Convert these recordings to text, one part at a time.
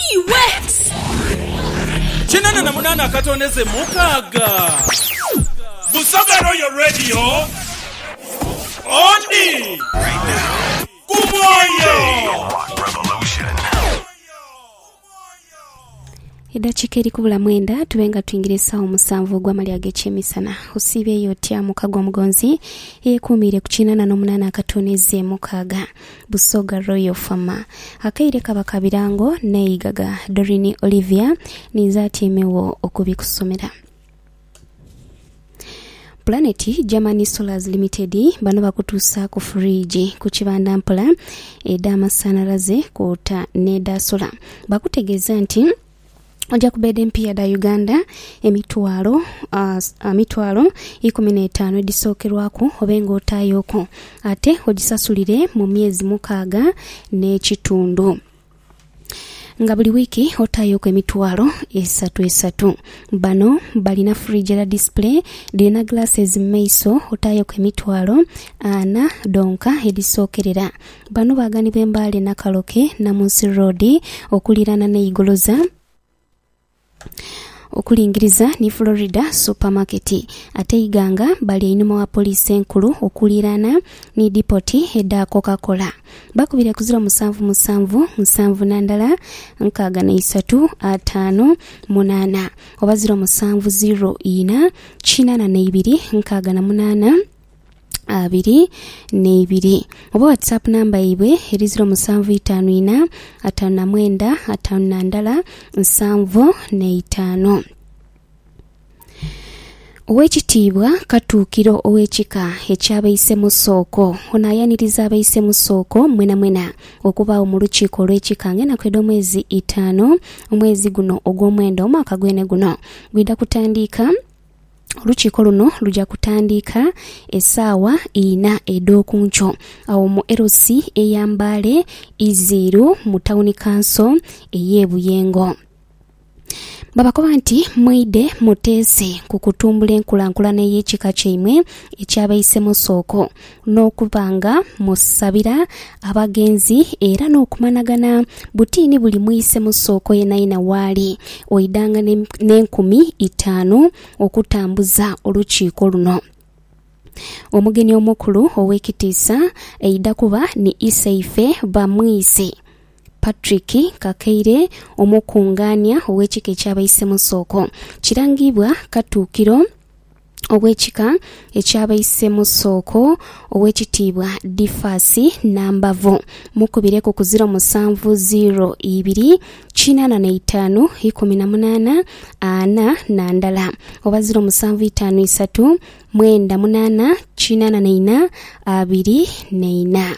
wet. Chinana na munana akatoneze mukaga. Busoga Royal Radio. Oni. Right now. Kumoyo. Edakika eri kubula mwenda tubenga tuingirisa omusanvu gwa mali ag'ekyemisana usibe yotya mukagwa mugonzi yekumire kuchinana n'omunana akatoneze mukaga Busoga Royal Farmer akaire kabakabirango neigaga Dorini Olivia ninzatimewo okubikusomera. Planet Germany Solars Limited bano bakutuusa ku fridge ku kibanda mpola ed'amasanalaze kwota n'eda solar bakutegeeza nti Oja kubede mpia da Uganda emitwalo 15 edisokerwako obenga otayoko ate ogisasulire mu myezi mukaga n'ekitundu nga buli wiki otayoko emitwalo 3 bano balina fridge display lina glasses meiso otayoko emitwalo 4 donka edisokerera bano bagani bembale na Kaloke na Munsi Road okulirana n'Igoloza okulingiriza ni Florida supermarket ate iganga bali inyuma wa police enkulu okulirana ni depoti eda Coca-Cola bakubira kuzira musanvu nandala nkaga na 358 obazira musanvu 0 ina chinana na 2 nkaga na 8 2 oba WhatsApp number iwe eriziro musanvu 54 5 5 7 Owekitibwa Katuukiro owekika ekyabayise mu ssooko onayaniriza abayise mu ssooko mwena okuba mu lukiiko olw'ekikange nakwedde omwezi 5 omwezi guno ogw'omwenda omwaka gwene guno gwida kutandika Olukiiko luno lujja kutandika essaawa 4 ed'okunkyo awo mu LC eyambale Iziru mu Town Council ey'Ebuyengo. Babakoba nti mwide mutese ku kutumbula enkulankulana y'ekika kyammwe ekyabayise mu ssooko n'okubanga musabira abagenzi era n'okumanagana butiini buli muyise mu ssooko yenayina waali oyidanga n'50 okutambuza olukiiko luno. Omugeni omukulu ow'ekitiisa eyida kuba ni Isaife Bamwise Patrick Kakeire omukunganya ow'ekika ekyabayise mu ssooko kirangibwa Katuukiro ow'ekika ekyabayise mu ssooko ow'ekitiibwa Difasi Nambavu mukubire ku 0702 85 18 4 oba 0753 98 94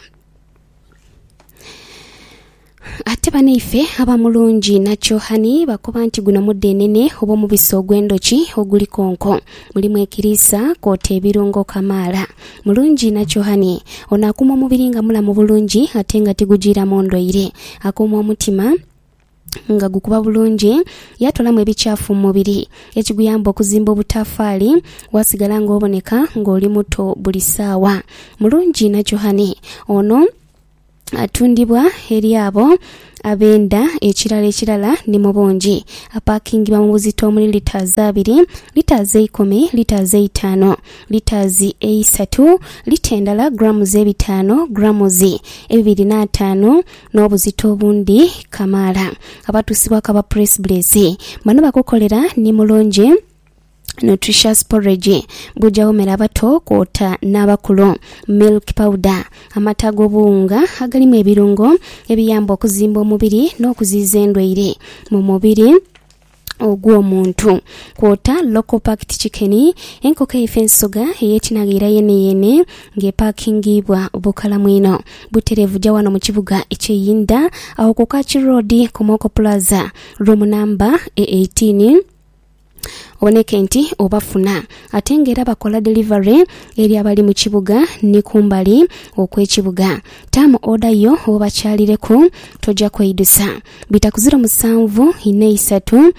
ate banaife abamulungi nakyo hani bakoba nti guno muddenene oba omubisi ogw'endoki oguli konko mulimu ekirisa koota ebirungo kamaala mulungi nakyo hani onaakuma omubiri nga mulamu bulungi ate nga tigujiramu ndwaire akuuma omutima nga gukuba bulungi yatolamu ebikyafu mu mubiri ekiguyamba okuzimba obutafaali wasigala ng'oboneka ng'oli muto buli ssaawa mulungi nakyo hani ono atundibwa eri abo abenda ekirala ni mubungi apakingibwa mu buzito omuli liters 2 liters 10 liters 5 liters 3 litendala grams 5 grams 2.5 n'obuzito obundi kamaala abatusibwa kaba press blaze bano bakukolera ni mulungi nutritious porridge bujawomera abato kwota n'abakulu milk powder amata g'obuwunga agalimu ebirungo ebiyamba okuzimba omubiri n'okuziiza endwaire mu mubiri ogw'omuntu kwota local packed chicken enkoko efensoga eyetinagira yene ng'epakingibwa bukalamwino buterevu jja wano mu kibuga ekyeyinda awo ku Kachi Road Komoko Plaza room number 18 oboneke nti obafuna ate ng'era bakola delivery eri abali mu kibuga ne kumbali okw'ekibuga tamu order yo obakyalireko tojja kweyidusa bita ku 0743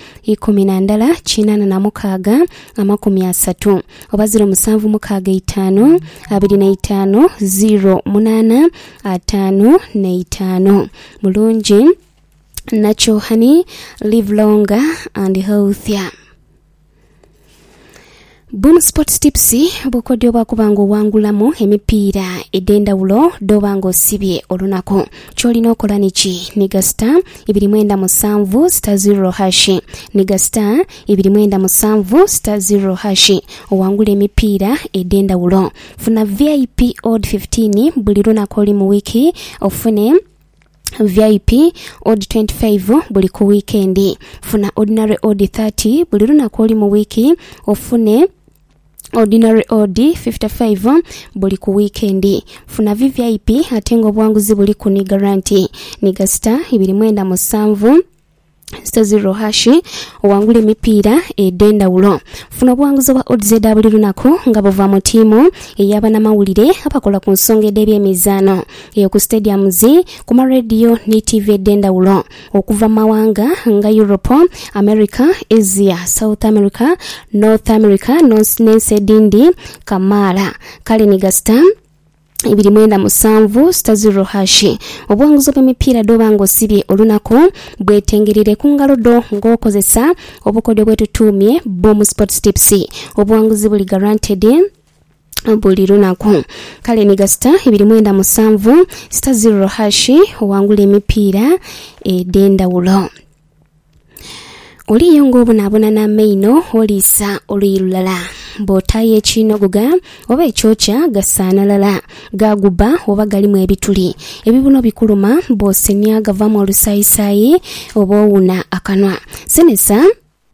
19 86 oba 0765 25 08 55 mulungi Natural honey, live longer and healthier. Boom Sports Tips bukodyo bakubanga owangulamu emipiira edendawulo dobango sibye olunako kyolina okola niki niga star 297 star 0 hash niga star 297 star 0 hash owangula emipiira edendawulo funa VIP odd 15 buli lunako oli mu wiki ofune VIP odd 25 buli ku weekend funa ordinary odd 30 buli lunako oli mu wiki ofune ordinary odd 55 buli ku weekend funa VIP atengo bwanguzi buli ku ni guarantee niga star 297 star 0 hash owangula emipiira edendawulo funa bwanguzi bwa odds buli lunako nga bova mu tiimu ey'abana mawulire abakola ku nsonga ed'ebyemizano eyo ku stadiums ku ma radio ne TV edendawulo okuva mawanga nga Europe, America, Asia, South America, North America nensi edindi kamala kale niga star 297 star 0 hash obwanguzi bw'emipiira dobango sibye olunako bwetengerere ku ngalo do ng'okozesa obukodyo bwetutumye Boom Sports Tips obwanguzi buli guaranteed buli lunako kale niga star 297 star 0 hash owangula emipiira edendawulo oliyo ng'obonaabona n'amaino oliisa oluyirulala bootayo ekinogoga oba ekyokya gasaanalala gaguba oba galimu ebituli ebibuno bikuluma bw'osenya gavamu olusayisaayi oba owuna akanwa senesa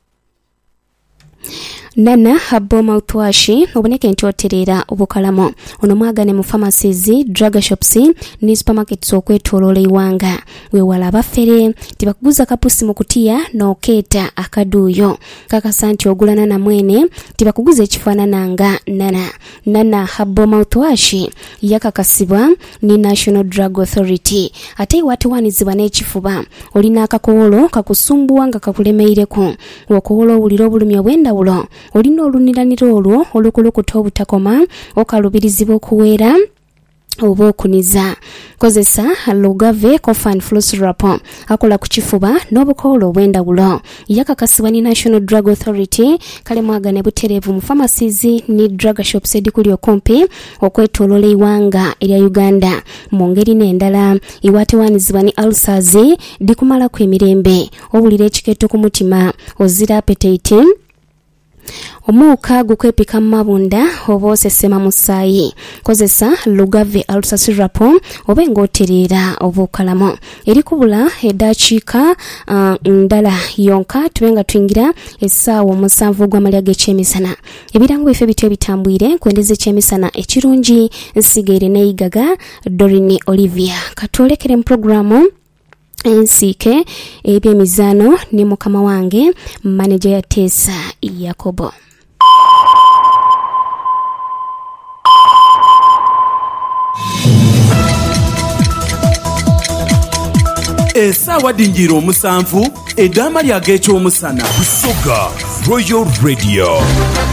Nana Habbo mouthwash oboneke nti oterera obukalamo ono mwagane mu pharmacies, drug shops ne supermarkets okwetoloola iwanga wewala abafere tibakuguza kapusi mu kutiya n'okeeta akaduuyo kakasa nti ogulana na mwene tibakuguza ekifaanananga Nana Habbo mouthwash yakakasibwa ni National Drug Authority ate iwatiwanizibwa n'ekifuba olina akakowolo kakusumbuwa nga kakulemeireko okowolo owulira obulumi obw'endawulo olina oluniraniro olwo olukulukuta obutakoma okalubirizibwa okuweera oba okuniza kozesa Lugave Cough and Flu Syrup akola ku kifuba n'obukowolo obw'endawulo yakakasibwa ni National Drug Authority kale mwagane butereevu mu pharmacies ne drug shops edikuli okumpi okwetoloola iwanga erya Uganda mu ngeri n'endala iwatewanizibwa ni ulcers dikumala ku emirembe obulira ekiketo ku mutima ozira appetite omuuka gukwepika mabunda oba osesema musaayi kozesa Lugave ulcer syrup oba ng'oterera obukalamo erikubula edakiika ndala yonka tubenga twingira essaawa 7 gw'amalya g'ekyemisana ebirango bife bityo bitambwire kwendeza ekyemisana ekirungi nsigaire neyigaga Dorini Olivia katwolekere mu programu ensike ebyemizano ne mukama wange manager ya Tessa Yakobo. Essaawa dingira 7 eddama lyag'ekyomusana Busoga Royal Radio.